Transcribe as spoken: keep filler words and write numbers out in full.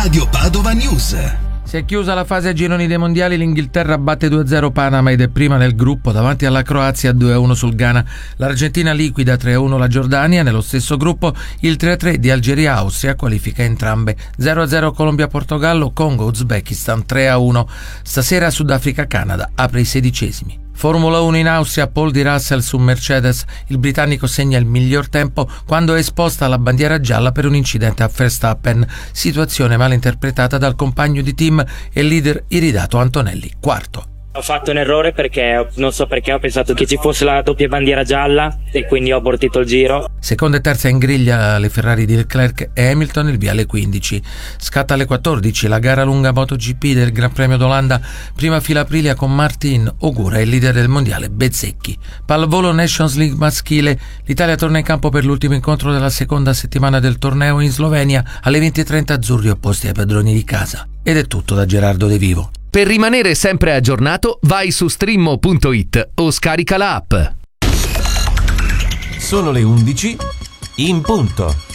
Radio Padova News. Si è chiusa la fase a gironi dei mondiali, l'Inghilterra batte due a zero Panama ed è prima nel gruppo davanti alla Croazia due a uno sul Ghana. L'Argentina liquida tre a uno la Giordania, nello stesso gruppo il tre a tre di Algeria-Austria qualifica entrambe. zero a zero Colombia-Portogallo, Congo-Uzbekistan tre a uno. Stasera Sudafrica-Canada apre i sedicesimi. Formula uno in Austria, Paul di Russell su Mercedes, il britannico segna il miglior tempo quando è esposta alla bandiera gialla per un incidente a Verstappen, situazione mal interpretata dal compagno di team e leader iridato Antonelli, quarto. Ho fatto un errore perché non so perché ho pensato che ci fosse la doppia bandiera gialla e quindi ho abortito il giro. Seconda e terza in griglia le Ferrari di Leclerc e Hamilton, il via alle quindici. Scatta alle quattordici la gara lunga MotoGP del Gran Premio d'Olanda, prima fila Aprilia con Martin, Ogura e il leader del mondiale Bezzecchi. Pallavolo Nations League maschile, l'Italia torna in campo per l'ultimo incontro della seconda settimana del torneo in Slovenia, alle venti e trenta azzurri opposti ai padroni di casa. Ed è tutto da Gerardo De Vivo. Per rimanere sempre aggiornato, vai su streammo punto it o scarica la app. Sono le undici in punto.